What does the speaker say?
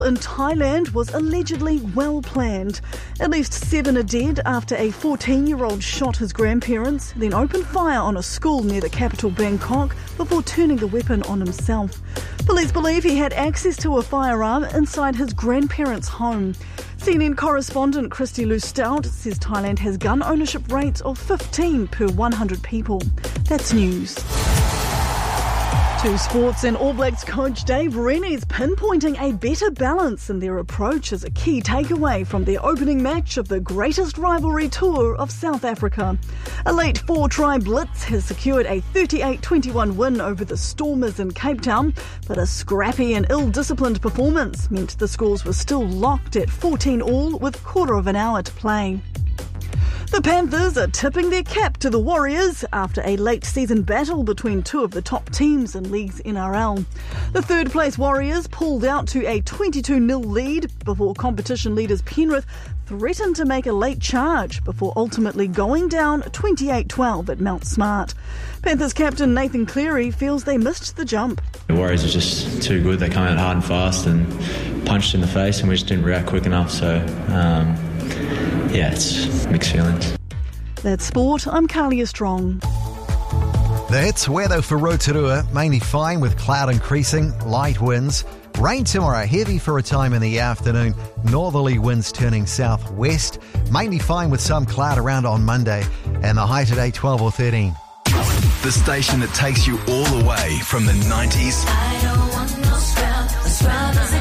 in Thailand was allegedly well planned. At least 7 are dead after a 14-year-old shot his grandparents, then opened fire on a school near the capital Bangkok before turning the weapon on himself. Police believe he had access to a firearm inside his grandparents' home. CNN correspondent Christy Lou-Stout says Thailand has gun ownership rates of 15 per 100 people. That's news. To sports, and All Blacks coach Dave Rennie is pinpointing a better balance in their approach as a key takeaway from their opening match of the greatest rivalry tour of South Africa. A late 4-try blitz has secured a 38-21 win over the Stormers in Cape Town, but a scrappy and ill-disciplined performance meant the scores were still locked at 14-all with quarter of an hour to play. The Panthers are tipping their cap to the Warriors after a late-season battle between two of the top teams in League's NRL. The third-place Warriors pulled out to a 22-0 lead before competition leaders Penrith threatened to make a late charge before ultimately going down 28-12 at Mount Smart. Panthers captain Nathan Cleary feels they missed the jump. The Warriors are just too good. They come out hard and fast and punched in the face, and we just didn't react quick enough. So, it's mixed feelings. That's sport. I'm Kalia Strong. That's weather for Rotorua. Mainly fine with cloud increasing, light winds. Rain tomorrow, heavy for a time in the afternoon. Northerly winds turning southwest. Mainly fine with some cloud around on Monday. And the high today, 12 or 13. The station that takes you all the way from the 90s. I don't want no scrub. A scrub is